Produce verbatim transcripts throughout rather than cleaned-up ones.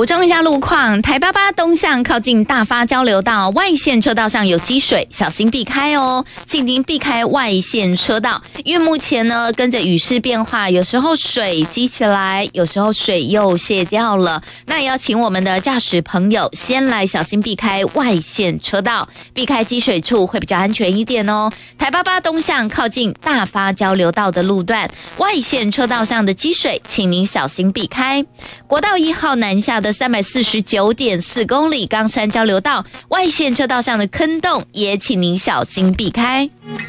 补充一下路况，台八八东向靠近大发交流道外线车道上有积水，小心避开哦，请您避开外线车道，因为目前呢跟着雨势变化，有时候水积起来，有时候水又泄掉了，那也要请我们的驾驶朋友先来小心避开外线车道，避开积水处会比较安全一点哦。台八八东向靠近大发交流道的路段，外线车道上的积水，请您小心避开。国道一号南下的三百四十九点四公里冈山交流道外线车道上的坑洞，也请您小心避开。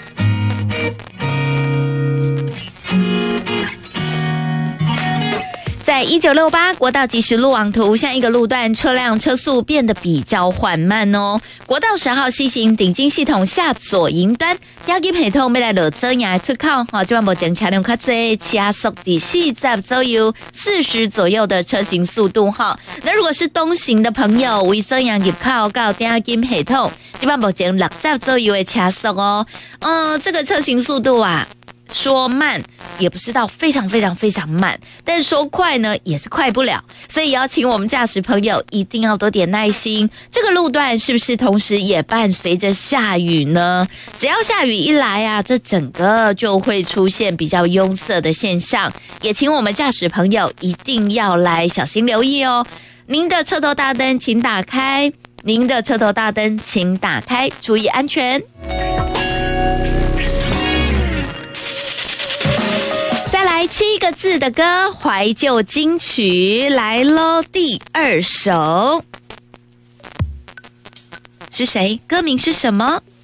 在一九六八国道即时路网图，像一个路段车辆车速变得比较缓慢哦。国道十号西行顶金系统下左营端，要给系统要来落遮阳出口，好，这晚目前车辆较多，加速在四十左右、四十左右的车行速度哈。那如果是东行的朋友，为遮阳入口到顶金系统，这晚目前六十左右的车速哦。嗯，这个车行速度啊，说慢也不是到非常非常非常慢，但是说快呢也是快不了，所以要请我们驾驶朋友一定要多点耐心。这个路段是不是同时也伴随着下雨呢？只要下雨一来啊，这整个就会出现比较拥塞的现象，也请我们驾驶朋友一定要来小心留意哦。您的车头大灯请打开，您的车头大灯请打开，注意安全。来七个字的歌，怀旧金曲来咯，第二首是谁？歌名是什么？